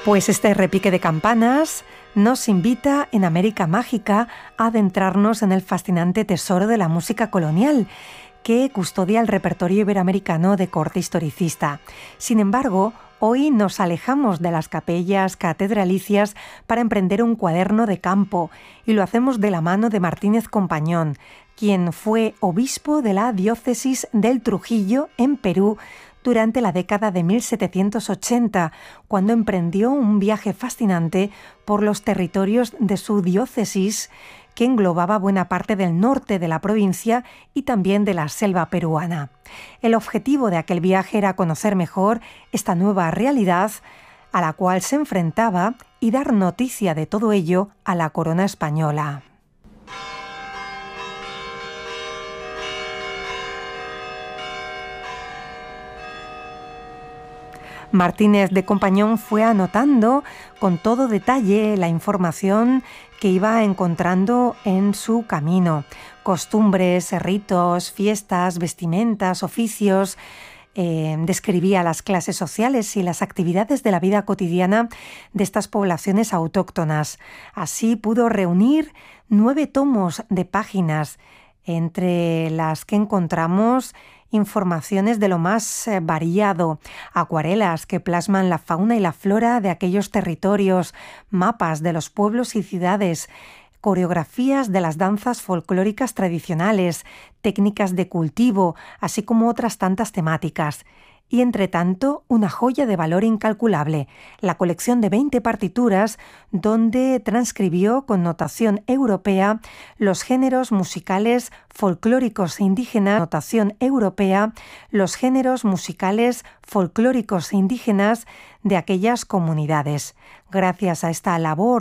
Pues este repique de campanas nos invita en América Mágica a adentrarnos en el fascinante tesoro de la música colonial que custodia el repertorio iberoamericano de corte historicista. Sin embargo, hoy nos alejamos de las capellas catedralicias para emprender un cuaderno de campo y lo hacemos de la mano de Martínez Compañón, quien fue obispo de la diócesis del Trujillo en Perú durante la década de 1780, cuando emprendió un viaje fascinante por los territorios de su diócesis, que englobaba buena parte del norte de la provincia y también de la selva peruana. El objetivo de aquel viaje era conocer mejor esta nueva realidad a la cual se enfrentaba y dar noticia de todo ello a la corona española. Martínez de Compañón fue anotando con todo detalle la información que iba encontrando en su camino. Costumbres, ritos, fiestas, vestimentas, oficios. Describía las clases sociales y las actividades de la vida cotidiana de estas poblaciones autóctonas. Así pudo reunir 9 tomos de páginas, entre las que encontramos informaciones de lo más variado, acuarelas que plasman la fauna y la flora de aquellos territorios, mapas de los pueblos y ciudades, coreografías de las danzas folclóricas tradicionales, técnicas de cultivo, así como otras tantas temáticas. Y entre tanto, una joya de valor incalculable, la colección de 20 partituras donde transcribió con notación europea los géneros musicales folclóricos e indígenas, de aquellas comunidades. Gracias a esta labor